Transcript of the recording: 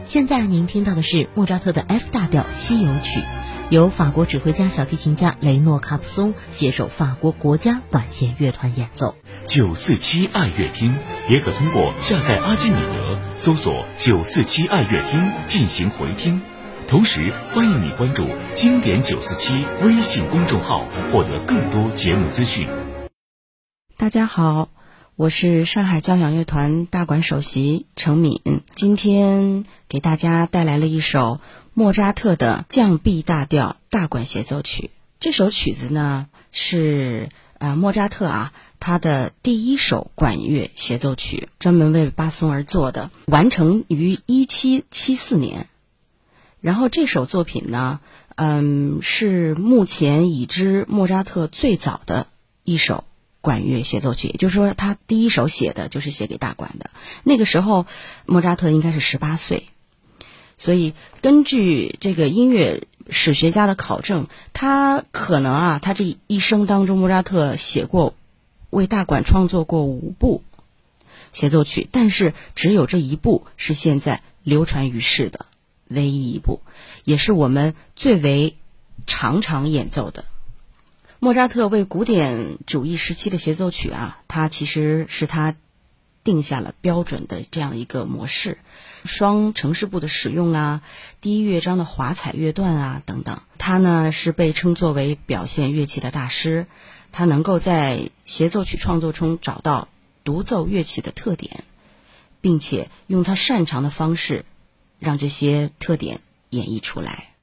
现在您听到的是莫扎特的 F 大调西游曲，由法国指挥家小提琴家雷诺卡普松携手法国国家管弦乐团演奏。 947爱乐厅也可通过下载阿基米德搜索947爱乐厅进行回听。同时欢迎你关注经典947微信公众号，获得更多节目资讯。 大家好，我是上海交响乐团大管首席程敏，今天给大家带来了一首莫扎特的降 B 大调大管协奏曲。这首曲子呢是莫扎特他的第一首管乐协奏曲，专门为巴松而作的，完成于1774年。然后这首作品呢是目前已知莫扎特最早的一首管乐协奏曲，也就是说他第一首写的就是写给大管的。那个时候莫扎特应该是18岁，所以根据这个音乐史学家的考证，他可能他这一生当中莫扎特为大管创作过5部协奏曲，但是只有这一部是现在流传于世的唯一一部，也是我们最为常演奏的。莫扎特为古典主义时期的协奏曲他其实是他定下了标准的这样一个模式，双呈示部的使用第一乐章的华彩乐段等等。他呢是被称作为表现乐器的大师，他能够在协奏曲创作中找到独奏乐器的特点，并且用他擅长的方式让这些特点演绎出来。